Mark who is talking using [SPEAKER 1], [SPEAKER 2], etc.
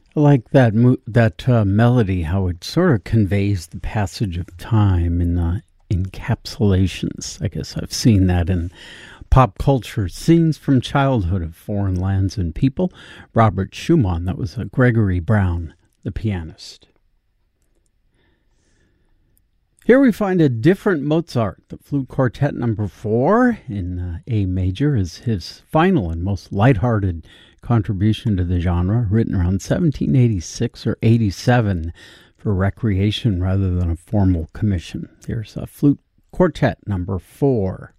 [SPEAKER 1] I like that melody, how it sort of conveys the passage of time in encapsulations. I guess I've seen that in pop culture, scenes from childhood of foreign lands and people. Robert Schumann, that was Gregory Brown, the pianist. Here we find a different Mozart. The Flute Quartet number 4 in A major is his final and most lighthearted contribution to the genre, written around 1786 or 87 for recreation rather than a formal commission. Here's a Flute Quartet number 4.